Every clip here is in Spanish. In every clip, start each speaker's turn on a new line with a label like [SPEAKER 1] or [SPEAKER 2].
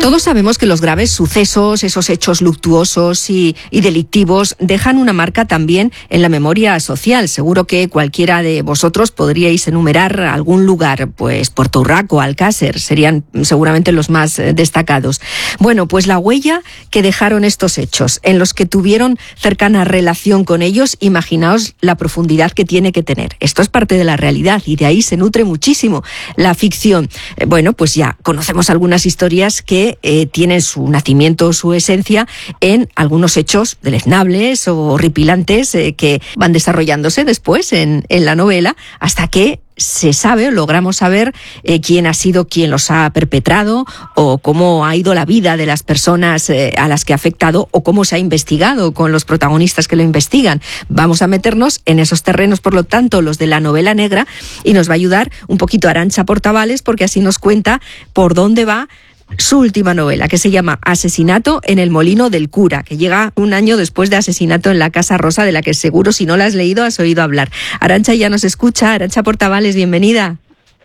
[SPEAKER 1] Todos sabemos que los graves sucesos, esos hechos luctuosos y delictivos, dejan una marca también en la memoria social. Seguro que cualquiera de vosotros podríais enumerar algún lugar, pues Puerto Urraco, Alcácer, serían seguramente los más destacados. Bueno, pues la huella que dejaron estos hechos, en los que tuvieron cercana relación con ellos, imaginaos la profundidad que tiene que tener. Esto es parte de la realidad y de ahí se nutre muchísimo la ficción. Bueno, pues ya conocemos algunas historias que tienen su nacimiento, su esencia en algunos hechos deleznables o horripilantes que van desarrollándose después en la novela hasta que se sabe, logramos saber quién ha sido quien los ha perpetrado o cómo ha ido la vida de las personas a las que ha afectado o cómo se ha investigado con los protagonistas que lo investigan. Vamos a meternos en esos terrenos, por lo tanto, los de la novela negra, y nos va a ayudar un poquito Arantxa Portavales, porque así nos cuenta por dónde va su última novela, que se llama Asesinato en el Molino del Cura, que llega un año después de Asesinato en la Casa Rosa, de la que seguro, si no la has leído, has oído hablar. Arantxa ya nos escucha. Arantxa Portavales, bienvenida.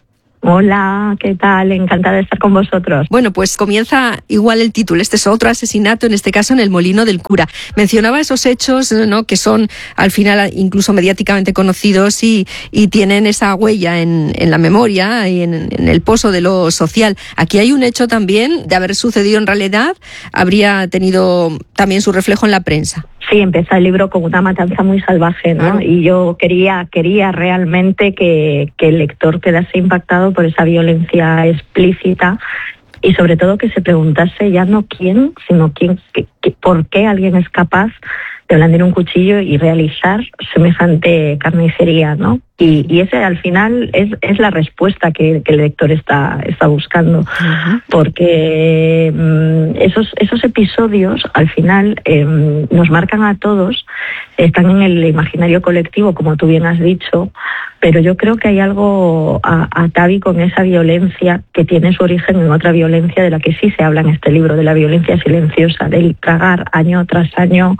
[SPEAKER 2] Hola, ¿qué tal? Encantada de estar con vosotros.
[SPEAKER 1] Bueno, pues comienza igual el título. Este es otro asesinato, en este caso en el Molino del Cura. Mencionaba esos hechos, ¿no?, que son al final incluso mediáticamente conocidos y tienen esa huella en la memoria y en el pozo de lo social. Aquí hay un hecho también de haber sucedido en realidad, habría tenido también su reflejo en la prensa.
[SPEAKER 2] Sí, empieza el libro con una matanza muy salvaje, ¿no? Claro. Y yo quería realmente que el lector quedase impactado por esa violencia explícita y sobre todo que se preguntase ya no quién, sino por qué alguien es capaz de blandir un cuchillo y realizar semejante carnicería, ¿no? Y ese al final es la respuesta que el lector está buscando, porque esos episodios al final nos marcan a todos, están en el imaginario colectivo, como tú bien has dicho, pero yo creo que hay algo atávico con esa violencia que tiene su origen en otra violencia de la que sí se habla en este libro, de la violencia silenciosa, del tragar año tras año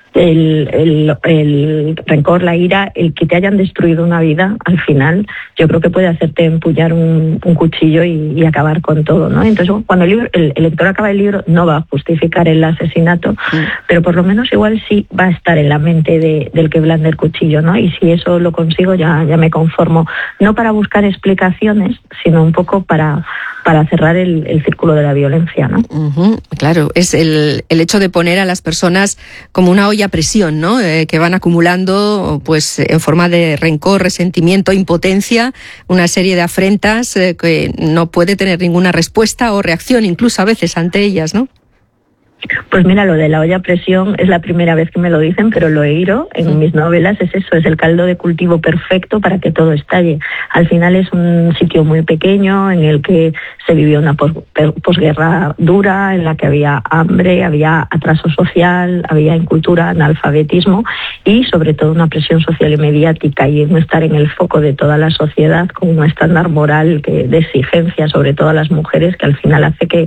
[SPEAKER 2] el rencor, la ira, el que te hayan destruido una vida, al final yo creo que puede hacerte empuñar un cuchillo y acabar con todo, ¿no? Entonces cuando el lector acaba el libro no va a justificar el asesinato, pero por lo menos igual sí va a estar en la mente del que blande el cuchillo, ¿no? Y si eso lo consigo ya me conformo, no para buscar explicaciones, sino un poco para cerrar el círculo de la violencia, ¿no?
[SPEAKER 1] Claro, es el hecho de poner a las personas como una olla a presión, ¿no? Que van acumulando, pues, en forma de rencor, resentimiento, impotencia, una serie de afrentas que no puede tener ninguna respuesta o reacción, incluso a veces ante ellas, ¿no?
[SPEAKER 2] Pues mira, lo de la olla a presión es la primera vez que me lo dicen, pero lo he oído en mis novelas, es eso, es el caldo de cultivo perfecto para que todo estalle. Al final es un sitio muy pequeño en el que se vivió una posguerra dura, en la que había hambre, había atraso social, había incultura, analfabetismo y sobre todo una presión social y mediática, y no estar en el foco de toda la sociedad con un estándar moral de exigencia, sobre todo a las mujeres, que al final hace que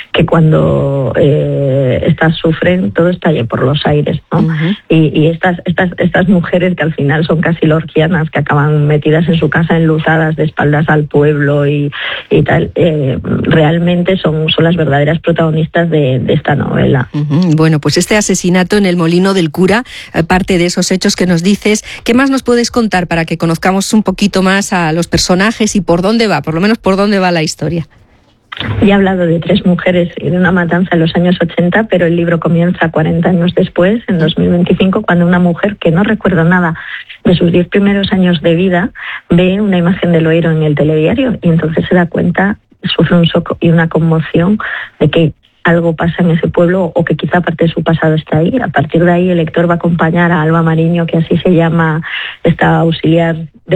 [SPEAKER 2] cuando estas sufren, todo estalle por los aires, ¿no? Y estas mujeres que al final son casi lorquianas, que acaban metidas en su casa enlutadas de espaldas al pueblo y tal, realmente son las verdaderas protagonistas de esta novela.
[SPEAKER 1] Bueno, pues este asesinato en el Molino del Cura, parte de esos hechos que nos dices, ¿qué más nos puedes contar para que conozcamos un poquito más a los personajes y por dónde va, por lo menos por dónde va la historia?
[SPEAKER 2] Ya he hablado de 3 mujeres y de una matanza en los años 80, pero el libro comienza 40 años después, en 2025, cuando una mujer que no recuerda nada de sus 10 primeros años de vida ve una imagen de Loeiro en el telediario y entonces se da cuenta, sufre un shock y una conmoción de que algo pasa en ese pueblo o que quizá parte de su pasado está ahí. A partir de ahí el lector va a acompañar a Alba Mariño, que así se llama esta auxiliar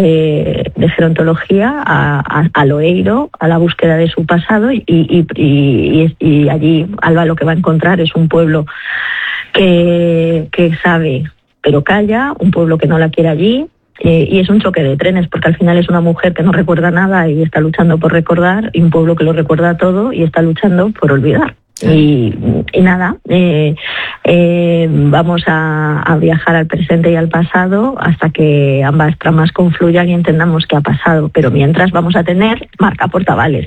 [SPEAKER 2] de gerontología, a Loeiro, a la búsqueda de su pasado y allí Alba lo que va a encontrar es un pueblo que sabe pero calla, un pueblo que no la quiere allí. Y es un choque de trenes, porque al final es una mujer que no recuerda nada y está luchando por recordar, y un pueblo que lo recuerda todo y está luchando por olvidar. Y nada, vamos a viajar al presente y al pasado hasta que ambas tramas confluyan y entendamos qué ha pasado. Pero mientras vamos a tener Marca Portavales,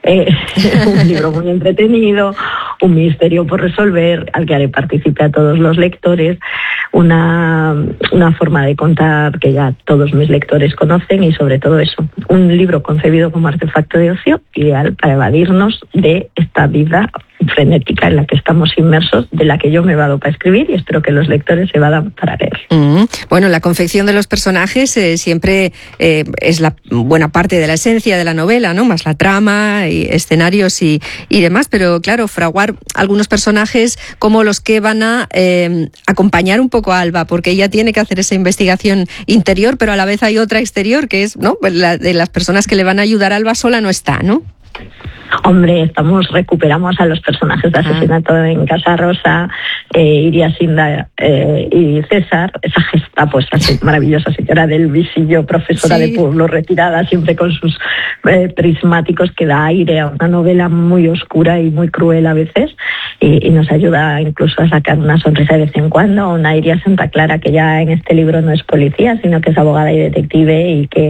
[SPEAKER 2] un libro muy entretenido, un misterio por resolver, al que haré partícipe a todos los lectores, una forma de contar que ya todos mis lectores conocen y sobre todo eso, un libro concebido como artefacto de ocio, ideal para evadirnos de esta vida frenética en la que estamos inmersos, de la que yo me evado para escribir y espero que los lectores se evadan para leer.
[SPEAKER 1] Bueno, la confección de los personajes siempre es la buena parte de la esencia de la novela, ¿no? Más la trama y escenarios y demás, pero claro, fraguar algunos personajes como los que van a acompañar un poco a Alba, porque ella tiene que hacer esa investigación interior, pero a la vez hay otra exterior, que es, ¿no? Pues la de las personas que le van a ayudar a Alba sola no está, ¿no?
[SPEAKER 2] Hombre, recuperamos a los personajes de Asesinato en Casa Rosa, Iria Sinda y César, esa Gestapo, esa maravillosa señora del visillo, profesora de pueblo retirada, siempre con sus prismáticos, que da aire a una novela muy oscura y muy cruel a veces, y nos ayuda incluso a sacar una sonrisa de vez en cuando. Una Iria Santa Clara, que ya en este libro no es policía, sino que es abogada y detective, y que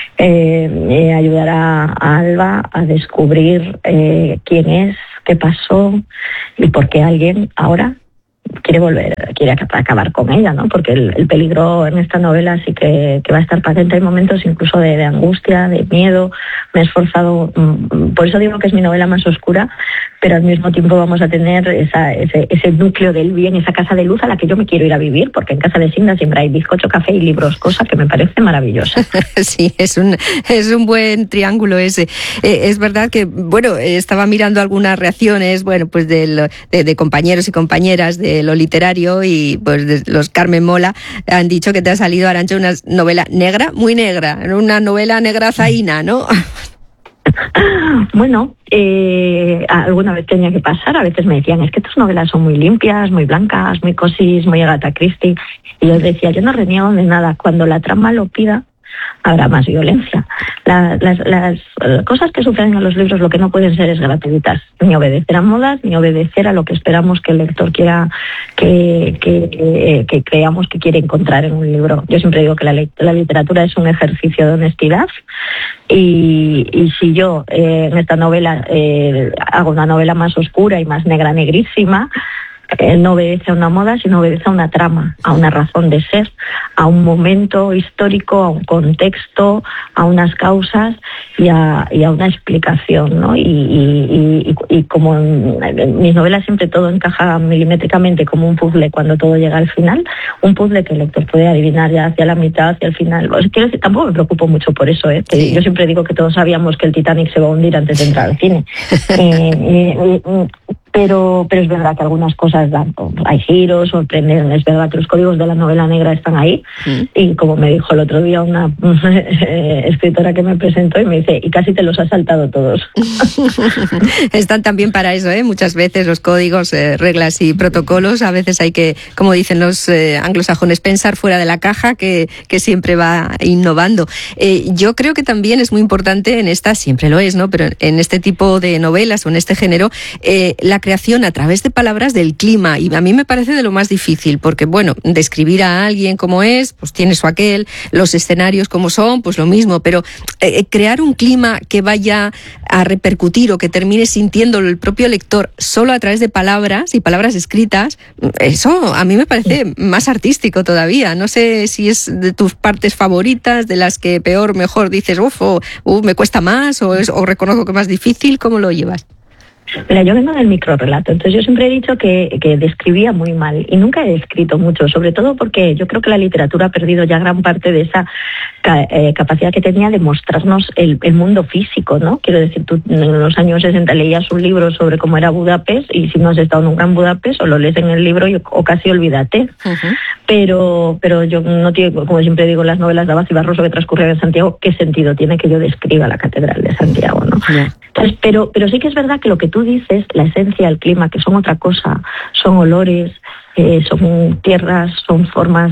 [SPEAKER 2] ayudará a Alba a descubrir quién es, qué pasó y por qué alguien ahora quiere acabar con ella, ¿no? Porque el peligro en esta novela sí que va a estar patente. Hay momentos incluso de angustia, de miedo. Me he esforzado, por eso digo que es mi novela más oscura, pero al mismo tiempo vamos a tener ese núcleo del bien, esa casa de luz a la que yo me quiero ir a vivir, porque en casa de Sinda siempre hay bizcocho, café y libros, cosa que me parece maravillosa.
[SPEAKER 1] Sí, es un buen triángulo ese. Es verdad que, bueno, estaba mirando algunas reacciones, bueno, pues de compañeros y compañeras de lo literario, y pues de los Carmen Mola han dicho que te ha salido, Arantxa, una novela negra, muy negra, una novela negra zaina, ¿no?
[SPEAKER 2] Bueno, alguna vez tenía que pasar. A veces me decían, es que tus novelas son muy limpias, muy blancas, muy cosis, muy Agatha Christie, y yo decía, yo no reniego de nada. Cuando la trama lo pida, habrá más violencia. Las cosas que suceden en los libros lo que no pueden ser es gratuitas, ni obedecer a modas, ni obedecer a lo que esperamos que el lector quiera, que creamos que quiere encontrar en un libro. Yo siempre digo que la literatura es un ejercicio de honestidad, y si yo en esta novela hago una novela más oscura y más negra, negrísima, no obedece a una moda, sino obedece a una trama, a una razón de ser, a un momento histórico, a un contexto, a unas causas y a una explicación, ¿no? Y como en mis novelas siempre todo encaja milimétricamente como un puzzle cuando todo llega al final, un puzzle que el lector puede adivinar ya hacia la mitad, hacia el final. Pues, quiero decir, tampoco me preocupo mucho por eso, ¿eh? Sí. Yo siempre digo que todos sabíamos que el Titanic se va a hundir antes de entrar al cine. Pero es verdad que algunas cosas hay giros, sorprenden. Es verdad que los códigos de la novela negra están ahí. Y como me dijo el otro día una escritora que me presentó, y me dice, y casi te los has saltado todos.
[SPEAKER 1] Están también para eso, ¿eh? Muchas veces los códigos, reglas y protocolos, a veces hay que, como dicen los anglosajones, pensar fuera de la caja, que siempre va innovando. Yo creo que también es muy importante en esta, siempre lo es, ¿no? Pero en este tipo de novelas o en este género, la creación a través de palabras del clima, y a mí me parece de lo más difícil, porque bueno, describir a alguien como es, pues tiene su aquel, los escenarios como son, pues lo mismo, pero crear un clima que vaya a repercutir o que termine sintiéndolo el propio lector solo a través de palabras y palabras escritas, eso a mí me parece más artístico todavía. No sé si es de tus partes favoritas, de las que peor, mejor dices, me cuesta más, o reconozco que es más difícil. ¿Cómo lo llevas?
[SPEAKER 2] Mira, yo vengo del microrrelato, entonces yo siempre he dicho que describía muy mal y nunca he escrito mucho, sobre todo porque yo creo que la literatura ha perdido ya gran parte de esa capacidad que tenía de mostrarnos el mundo físico, ¿no? Quiero decir, tú en los años 60 leías un libro sobre cómo era Budapest, y si no has estado nunca en Budapest, o lo lees en el libro o casi olvídate. Pero yo no tiene, como siempre digo, las novelas de Abad y Barroso que transcurren en Santiago, ¿qué sentido tiene que yo describa la Catedral de Santiago, no? Entonces, pero sí que es verdad que lo que tú dices, la esencia, el clima, que son otra cosa, son olores, son tierras, son formas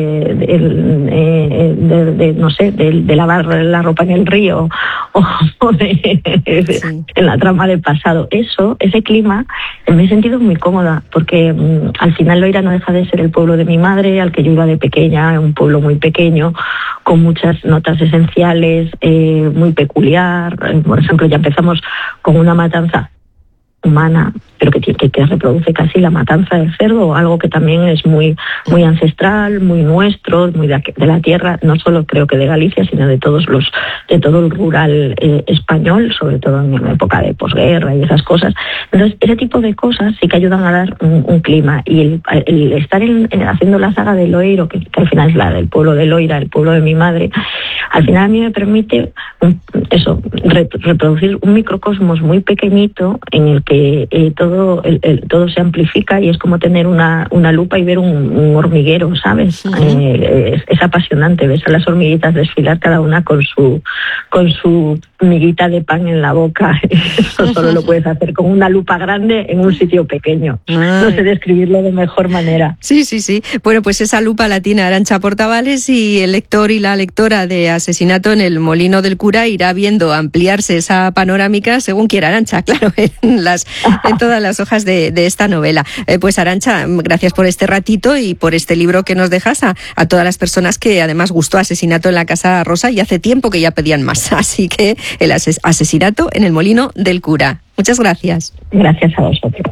[SPEAKER 2] no sé, de lavar la ropa en el río o en la trama del pasado. Ese clima, me he sentido muy cómoda, porque al final Loira no deja de ser el pueblo de mi madre, al que yo iba de pequeña, un pueblo muy pequeño, con muchas notas esenciales, muy peculiar. Por ejemplo, ya empezamos con una matanza humana, pero que reproduce casi la matanza del cerdo, algo que también es muy ancestral, muy nuestro, muy de la tierra, no solo creo que de Galicia, sino de todo el rural español, sobre todo en época de posguerra y esas cosas. Entonces, ese tipo de cosas sí que ayudan a dar un clima, y el estar haciendo la saga de Loiro, que al final es la del pueblo de Loira, el pueblo de mi madre, al final a mí me permite reproducir un microcosmos muy pequeñito en el que todo se amplifica, y es como tener una lupa y ver un hormiguero, ¿sabes? Es apasionante, ves a las hormiguitas desfilar cada una con su miguita de pan en la boca. Eso solo lo puedes hacer con una lupa grande en un sitio pequeño. No sé describirlo de mejor manera.
[SPEAKER 1] Sí. Bueno, pues esa lupa la tiene Arantxa Portavales, y el lector y la lectora de Asesinato en el Molino del Cura irá viendo ampliarse esa panorámica según quiera Arantxa, claro, en todas las hojas de esta novela. Pues Arantxa, gracias por este ratito y por este libro que nos dejas a todas las personas que además gustó Asesinato en la Casa Rosa, y hace tiempo que ya pedían más, así que el Asesinato en el Molino del Cura. Muchas gracias.
[SPEAKER 2] Gracias a vosotros.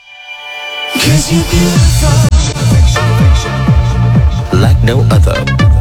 [SPEAKER 3] Like no other.